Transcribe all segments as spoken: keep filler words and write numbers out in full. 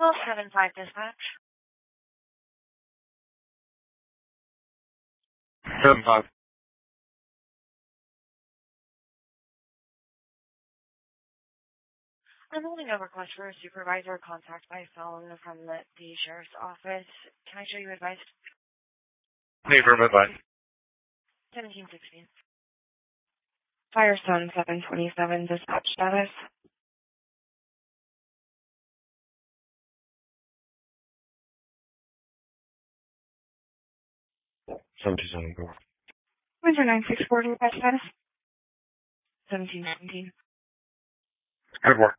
Well, seven five dispatch. Seven five. I'm holding a request for a supervisor contact by phone from the, the sheriff's office. Can I show you advice? Hey, for advice. seventeen sixteen. Firestone seven twenty-seven dispatch status. Seven two seven. Go. Winter nine six four dispatch status. seventeen seventeen. Good work.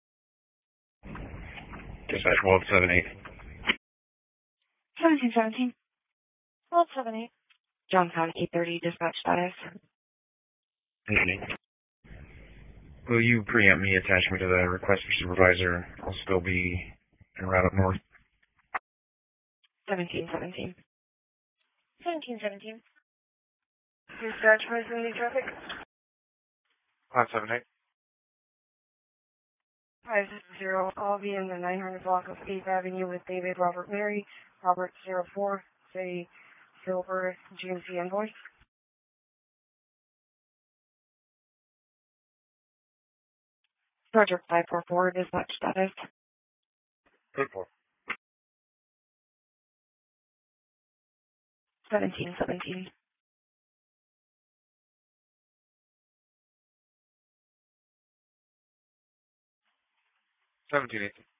Dispatch World seven eight. seventeen seventeen. Well, seven eight. Johnstown eight thirty dispatch status. Evening. Will you preempt me, attach me to the request for supervisor? I'll still be en route up north. seventeen seventeen. seventeen seventeen. Dispatch proximity traffic. five seven eight. five zero. I'll be in the nine hundred block of eighth Avenue with David Robert Mary. Robert zero four. Say Silver G M C Envoy. Project five four four dispatch status. Good work. seventeen seventeen. seventeen eighteen.